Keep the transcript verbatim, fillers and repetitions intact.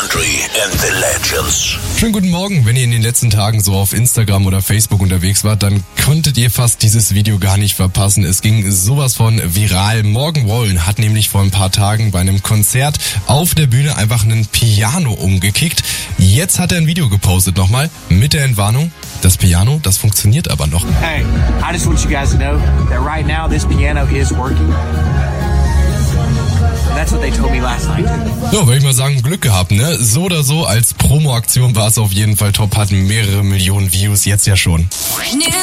Country and the Legends. Schönen guten Morgen. Wenn ihr in den letzten Tagen so auf Instagram oder Facebook unterwegs wart, dann konntet ihr fast dieses Video gar nicht verpassen. Es ging sowas von viral. Morgan Wallen hat nämlich vor ein paar Tagen bei einem Konzert auf der Bühne einfach ein Piano umgekickt. Jetzt hat er ein Video gepostet nochmal mit der Entwarnung. Das Piano, das funktioniert aber noch. Hey, I just want you guys to know that right now this piano is working. That's what they told me last night. Ja, würde ich mal sagen, Glück gehabt, ne? So oder so, als Promo-Aktion war es auf jeden Fall top, hatten mehrere Millionen Views jetzt ja schon.